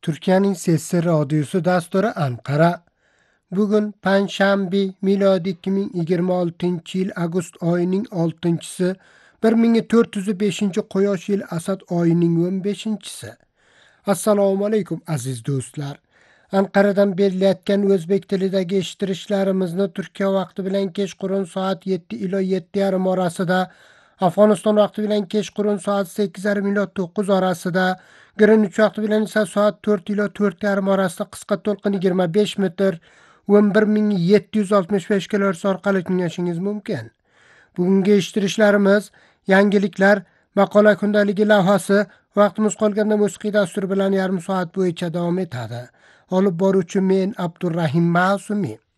Türkiye'nin Sesi Radyosu dasturi Ankara. Bugün Panshanba milodi 2026 yil Agust oyining 6-si 1405 Quyosh yil Asad oyining 15-si. Assalomu alaykum aziz do'stlar. Anqaradan berilayotgan o'zbek tilidagi eshittirishlarimizni Turkiya vaqti bilan kechqurun soat 7 ila 7:30 orasida, Afg'oniston vaqti bilan kechqurun soat 8:30 ila 9 orasida, Greenwich vaqti bilan esa soat 4 ila 4:30 orasida qisqa to'lqin 25 metr 11765 kHz orqali tinglashingiz mumkin. Bugungi eshittirishlarimiz, yangiliklar, maqola kundaligi lavhasi, vaqtimiz qolganda musiqiy dastur bilan yarim soat bo'yicha davom etadi. Olib boruvchi men Abdurrahim Ma'sumi.